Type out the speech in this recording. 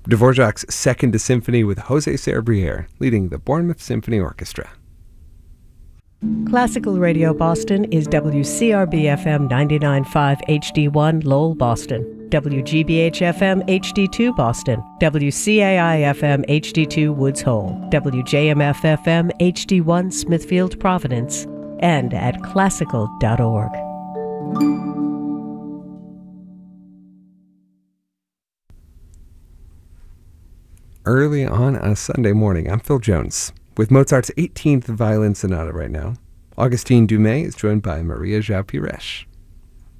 Dvorak's Second Symphony with Jose Serbriere leading the Bournemouth Symphony Orchestra. Classical Radio Boston is WCRB-FM 99.5 HD1 Lowell, Boston, WGBH-FM HD2 Boston, WCAI-FM HD2 Woods Hole, WJMF-FM HD1 Smithfield, Providence, and at classical.org. Early on a Sunday morning, I'm Phil Jones with Mozart's 18th Violin Sonata right now. Augustine Dumay is joined by Maria João Pires.